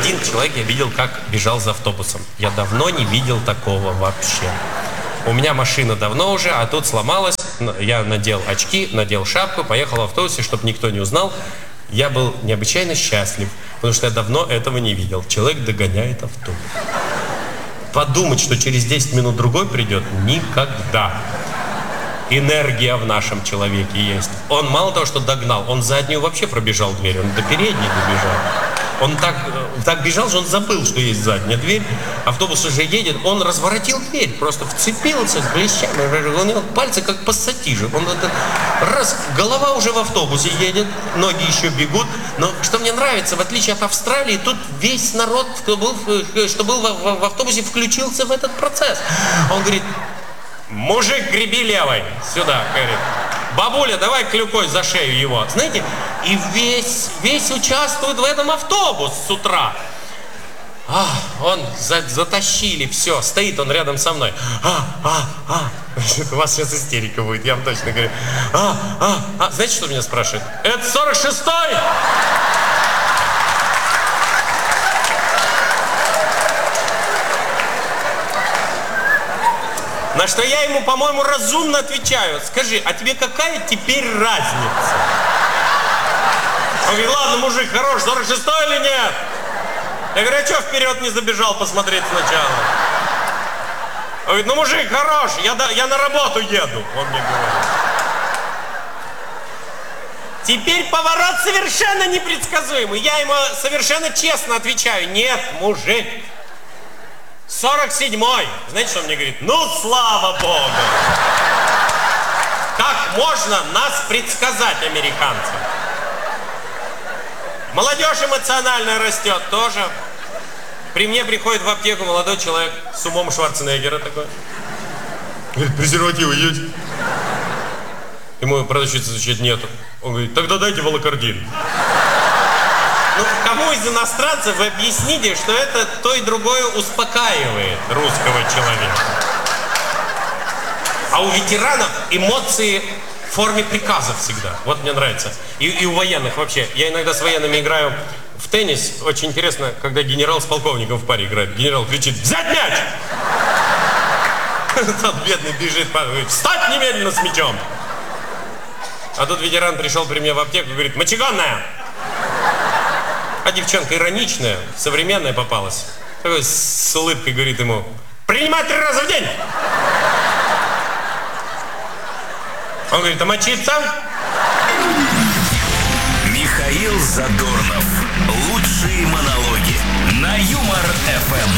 один человек я видел, как бежал за автобусом. Я давно не видел такого вообще. У меня машина давно уже, а тут сломалась. Я надел очки, надел шапку, поехал в автобусе, чтобы никто не узнал. Я был необычайно счастлив, потому что я давно этого не видел. Человек догоняет автобус. Подумать, что через 10 минут другой придет, никогда. Энергия в нашем человеке есть. Он мало того, что догнал, он заднюю вообще пробежал дверь, он до передней добежал. Он так бежал, что он забыл, что есть задняя дверь. Автобус уже едет, он разворотил дверь, просто вцепился с клещами. У него пальцы как пассатижи. Он раз, голова уже в автобусе едет, ноги еще бегут. Но что мне нравится, в отличие от Австралии, тут весь народ, что был в автобусе, включился в этот процесс. Он говорит: мужик, греби левой, сюда, говорит. Бабуля, давай клюкой за шею его. Знаете, и весь участвует в этом автобус с утра. Он затащили, все, стоит он рядом со мной. У вас сейчас истерика будет, я вам точно говорю. Знаете, что меня спрашивает? Это 46-й? На что я ему, по-моему, разумно отвечаю: скажи, а тебе какая теперь разница? Он говорит: ладно, мужик, хорош, 46-й или нет? Я говорю: а что вперед не забежал посмотреть сначала? Он говорит: ну, мужик, хорош, я на работу еду, он мне говорит. Теперь поворот совершенно непредсказуемый. Я ему совершенно честно отвечаю: нет, мужик, 47-й. Знаете, что он мне говорит? Ну, слава богу! Как можно нас предсказать, американцам? Молодежь эмоционально растет тоже. При мне приходит в аптеку молодой человек с умом Шварценеггера такой. Говорит: презервативы есть? Ему продавщица отвечает: нету. Он говорит: тогда дайте волокордин. Ну, кому из иностранцев вы объясните, что это то и другое успокаивает русского человека? А у ветеранов эмоции в форме приказов всегда. Вот мне нравится. И у военных вообще. Я иногда с военными играю в теннис. Очень интересно, когда генерал с полковником в паре играет. Генерал кричит: взять мяч! Тот бедный бежит, говорит: встать немедленно с мячом! А тут ветеран пришел при мне в аптеку и говорит: мочегонная! А девчонка ироничная, современная попалась. Такой с улыбкой говорит ему: принимать 3 раза в день! Он говорит: а мочиться? Михаил Задорнов. Лучшие монологи.